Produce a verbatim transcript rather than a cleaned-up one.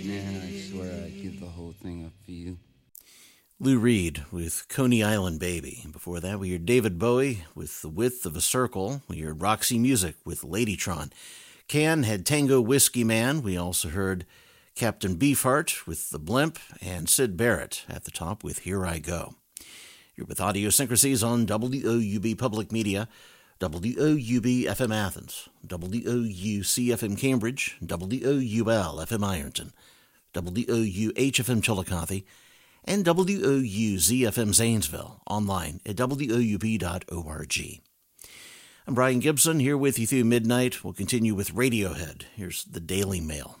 Man, I swear I'd give the whole thing up for you. Lou Reed with Coney Island Baby. Before that, we heard David Bowie with The Width of a Circle. We heard Roxy Music with Ladytron. Can had Tango Whiskey Man. We also heard Captain Beefheart with The Blimp, and Sid Barrett at the top with Here I Go. You're with Idiosyncrasies on W O U B Public Media, W O U B F M Athens, W O U C F M Cambridge, W O U L F M Ironton, W O U H F M Chillicothe, and W O U Z F M Zanesville, online at W O U B dot org. I'm Brian Gibson, here with you through midnight. We'll continue with Radiohead. Here's the Daily Mail.